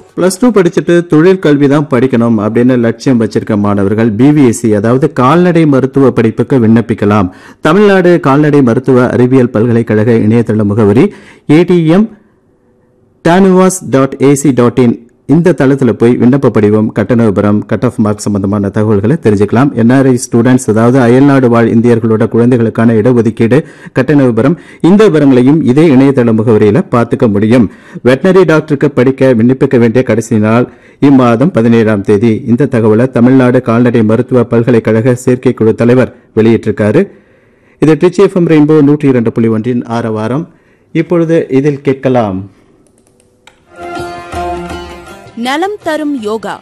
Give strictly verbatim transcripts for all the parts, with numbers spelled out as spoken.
Plus two படிச்சுட்டு தொழில் கல்வி தான் படிக்கணும் அப்படின்னு லட்சியம் வச்சிருக்க மாணவர்கள் பிவிஎஸ்சி அதாவது கால்நடை மருத்துவ படிப்புக்கு விண்ணப்பிக்கலாம். தமிழ்நாடு கால்நடை மருத்துவ அறிவியல் பல்கலைக்கழக இணையதள முகவரி ATM TANUVAS dot AC dot in. இந்த தளத்தில் போய் விண்ணப்ப படிவம், கட்டண விபரம், கட் ஆஃப் மார்க் சம்பந்தமான தகவல்களை தெரிஞ்சுக்கலாம். என்ஆர்ஐ ஸ்டூடெண்ட்ஸ் அதாவது அயல்நாடு வாழ் இந்தியர்களோட குழந்தைகளுக்கான இடஒதுக்கீடு, கட்டண விபரம், இந்த விவரங்களையும் இதே இணையதள முகவரியில பார்த்துக்க முடியும். வெட்டனரி டாக்டருக்கு படிக்க விண்ணப்பிக்க வேண்டிய கடைசி நாள் இம்மாதம் பதினேழாம் தேதி. இந்த தகவலை தமிழ்நாடு கால்நடை மருத்துவ பல்கலைக்கழக சேர்க்கைக்குழு தலைவர் வெளியிட்டிருக்காரு. இது ட்ரிச்சி எஃப்எம் ரெயின்போ நூற்றி இரண்டு புள்ளி ஒன்றின் ஆரவாரம். இப்பொழுது இதில் கேட்கலாம் நலம் தரும் யோகா.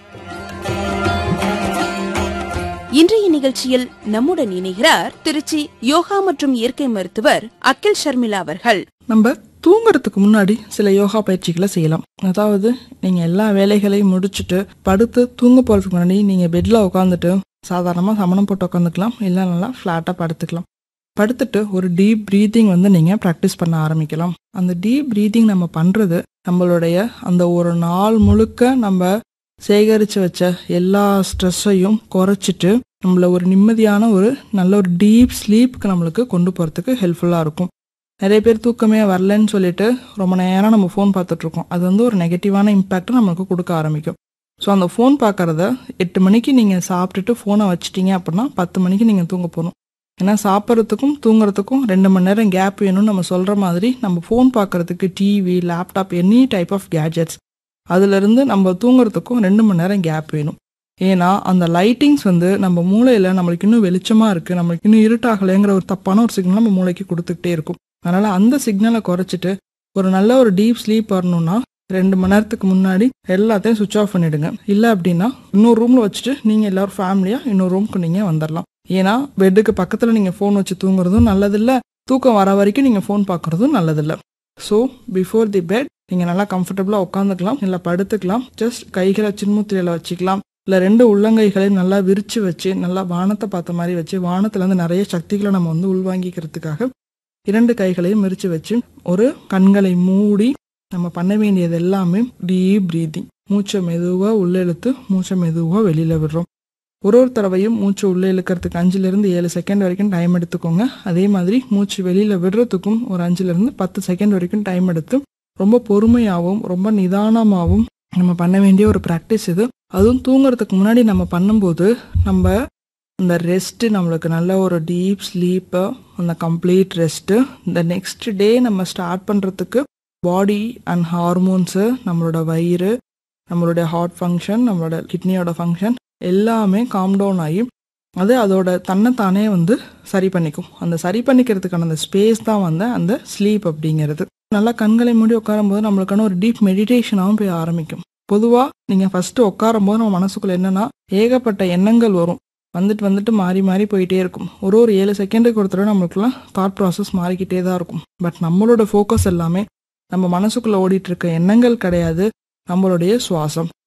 இன்றைய நிகழ்ச்சியில் நம்முடன் இணைகிறார் திருச்சி யோகா மற்றும் இயற்கை மருத்துவர் அகில் ஷர்மிளா அவர்கள். நம்ம தூங்குறதுக்கு முன்னாடி சில யோகா பயிற்சிகளை செய்யலாம். அதாவது நீங்க எல்லா வேலைகளையும் முடிச்சுட்டு படுத்து தூங்க போறதுக்கு முன்னாடி நீங்க பெட்ல உட்காந்துட்டு சாதாரணமா சமணம் போட்டு உட்காந்துக்கலாம், இல்லை நல்லா ஃபிளாட்டா படுத்துக்கலாம். படுத்துட்டு ஒரு டீப் ப்ரீதிங் வந்து நீங்க ப்ராக்டிஸ் பண்ண ஆரம்பிக்கலாம். அந்த டீப் ப்ரீதிங் நம்ம பண்றது நம்மளுடைய அந்த ஒரு நாள் முழுக்க நம்ம சேகரித்து வச்ச எல்லா ஸ்ட்ரெஸ்ஸையும் குறைச்சிட்டு நம்மள ஒரு நிம்மதியான ஒரு நல்ல ஒரு டீப் ஸ்லீப்புக்கு நம்மளுக்கு கொண்டு போகிறதுக்கு ஹெல்ப்ஃபுல்லாக இருக்கும். நிறைய பேர் தூக்கமே வரலன்னு சொல்லிட்டு ரொம்ப நேரம் நம்ம ஃபோன் பார்த்துட்ருக்கோம். அது வந்து ஒரு நெகட்டிவான இம்பேக்டை நம்மளுக்கு கொடுக்க ஆரம்பிக்கும். ஸோ அந்த ஃபோன் பார்க்குறத எட்டு மணிக்கு நீங்கள் சாப்பிட்டுட்டு ஃபோனை வச்சிட்டிங்க அப்படின்னா பத்து மணிக்கு நீங்கள் தூங்க போகணும். ஏன்னா சாப்பிட்றதுக்கும் தூங்குறதுக்கும் ரெண்டு மணி நேரம் கேப் வேணும்னு நம்ம சொல்கிற மாதிரி நம்ம ஃபோன் பார்க்குறதுக்கு TV, laptop, any type of gadgets அதுலேருந்து நம்ம தூங்குறதுக்கும் ரெண்டு மணி நேரம் கேப் வேணும். ஏன்னா அந்த லைட்டிங்ஸ் வந்து நம்ம மூளையில் நம்மளுக்கு இன்னும் வெளிச்சமாக இருக்குது, நம்மளுக்கு இன்னும் இருட்டாகலைங்கிற ஒரு தப்பான ஒரு சிக்னல் நம்ம மூளைக்கு கொடுத்துக்கிட்டே இருக்கும். அதனால் அந்த சிக்னலை குறைச்சிட்டு ஒரு நல்ல ஒரு டீப் ஸ்லீப் வரணும்னா ரெண்டு மணி நேரத்துக்கு முன்னாடி எல்லாத்தையும் சுவிட்ச் ஆஃப் பண்ணிவிடுங்க. இல்லை அப்படின்னா இன்னொரு ரூமில் வச்சுட்டு நீங்கள் எல்லோரும் ஃபேமிலியாக இன்னொரு ரூமுக்கு நீங்கள் வந்துடலாம். ஏன்னா பெட்டுக்கு பக்கத்தில் நீங்கள் ஃபோன் வச்சு தூங்குறதும் நல்லதில்லை, தூக்கம் வர வரைக்கும் நீங்கள் ஃபோன் பார்க்குறதும் நல்லதில்லை. ஸோ பிஃபோர் தி பெட் நீங்கள் நல்லா கம்ஃபர்டபுளாக உட்காந்துக்கலாம், இல்லை படுத்துக்கலாம். ஜஸ்ட் கைகளை சின்முத்திரையில் வச்சுக்கலாம், இல்லை ரெண்டு உள்ளங்கைகளையும் நல்லா விரித்து வச்சு நல்லா வானத்தை பார்த்த மாதிரி வச்சு வானத்துலேருந்து நிறைய சக்திகளை நம்ம வந்து உள்வாங்கிக்கிறதுக்காக இரண்டு கைகளையும் விரித்து வச்சு ஒரு கண்களை மூடி நம்ம பண்ண வேண்டியது எல்லாமே டீப் ப்ரீதிங். மூச்சை மெதுவாக உள்ளே இழுத்து மூச்சை மெதுவாக வெளியில் விடுறோம். ஒரு ஒரு தடவையும் மூச்சு உள்ளே இழுக்கிறதுக்கு அஞ்சுலேருந்து ஏழு செகண்ட் வரைக்கும் டைம் எடுத்துக்கோங்க. அதே மாதிரி மூச்சு வெளியில் விடுறதுக்கும் ஒரு அஞ்சுலேருந்து பத்து செகண்ட் வரைக்கும் டைம் எடுத்து ரொம்ப பொறுமையாகவும் ரொம்ப நிதானமாகவும் நம்ம பண்ண வேண்டிய ஒரு ப்ராக்டிஸ் இது. அதுவும் தூங்குறதுக்கு முன்னாடி நம்ம பண்ணும்போது நம்ம இந்த ரெஸ்ட்டு நம்மளுக்கு நல்ல ஒரு டீப் ஸ்லீப்பு, அந்த கம்ப்ளீட் ரெஸ்ட்டு, இந்த நெக்ஸ்ட் டே நம்ம ஸ்டார்ட் பண்ணுறதுக்கு பாடி அண்ட் ஹார்மோன்ஸு, நம்மளோட வயிறு, நம்மளுடைய ஹார்ட் ஃபங்க்ஷன், நம்மளோட கிட்னியோட ஃபங்க்ஷன் எல்லாமே காம் டவுன் ஆகி அது அதோட தன்னைத்தானே வந்து சரி பண்ணிக்கும். அந்த சரி பண்ணிக்கிறதுக்கான அந்த ஸ்பேஸ் தான் வந்து அந்த ஸ்லீப் அப்படிங்கிறது. நல்லா கண்களை மூடி உட்காரும் போது நம்மளுக்கான ஒரு டீப் மெடிடேஷனாகவும் போய் ஆரம்பிக்கும். பொதுவாக நீங்கள் ஃபஸ்ட்டு உட்காரும் போது நம்ம மனசுக்குள்ளே என்னென்னா ஏகப்பட்ட எண்ணங்கள் வரும், வந்துட்டு வந்துட்டு மாறி மாறி போயிட்டே இருக்கும். ஒரு ஒரு ஏழு செகண்டுக்கு ஒரு தடவை நம்மளுக்குலாம் தாட் ப்ராசஸ் மாறிக்கிட்டே தான் இருக்கும். பட் நம்மளோட ஃபோக்கஸ் எல்லாமே நம்ம மனசுக்குள்ளே ஓடிட்டு இருக்க எண்ணங்கள் கிடையாது, நம்மளுடைய சுவாசம்.